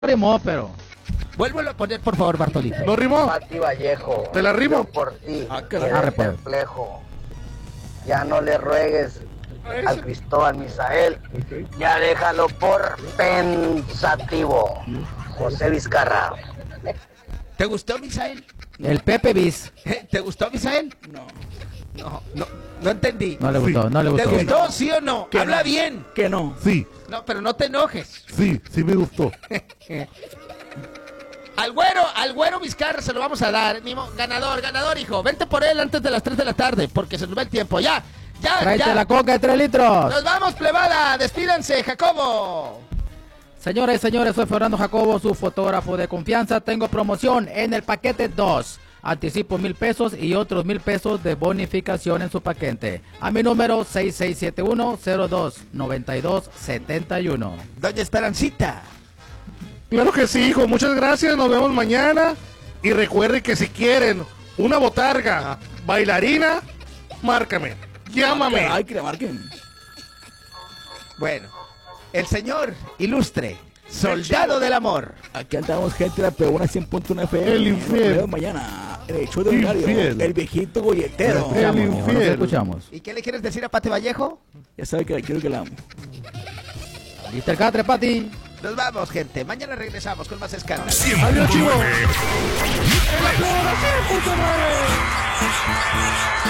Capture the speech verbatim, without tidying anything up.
rimó, pero... Vuélvelo a poner, por favor, Bartolito. ¿No rimó? Pati Vallejo. ¿Te la rimo? Yo por ti. Ah, eres arre, pues. perplejo. Ya no le ruegues al Cristóbal Misael. Ya déjalo por pensativo. José Vizcarra. ¿Te gustó, Misael? El Pepe Bis. ¿Te gustó, Misael? No. No, no, no entendí. No le gustó, no le ¿Te gustó. gustó, sí o no? Habla no. bien. Que no. Sí, No, pero no te enojes. sí, sí me gustó. Al güero, al güero Vizcarra se lo vamos a dar. Mimo, ganador, ganador, hijo. Vente por él antes de las tres de la tarde, porque se nos va el tiempo. Ya, ya, Tráete ya. la coca de tres litros. Nos vamos, plebada. Despídanse, Jacobo. Señoras y señores, soy Fernando Jacobo, su fotógrafo de confianza. Tengo promoción en el paquete dos. Anticipo mil pesos y otros mil pesos de bonificación en su paquete. A mi número seis seis siete uno, cero dos, nueve dos siete uno. Doña Esperancita. Claro que sí, hijo. Muchas gracias. Nos vemos mañana. Y recuerden que si quieren una botarga bailarina, márcame. Llámame. Ay, que la marquen. Bueno, el señor ilustre, soldado del amor. Aquí andamos, gente, la pegona cien punto uno F M. El infiel. Nos vemos mañana en el show de horario. Infiel. El viejito golletero. El Escuchamos, infiel. nos escuchamos. ¿Y qué le quieres decir a Pate Vallejo? Ya sabe que la quiero, que la amo. ¿Viste el catre, Pati? Nos vamos, gente. Mañana regresamos con más escándalos. Adiós, chivo. ciento nueve.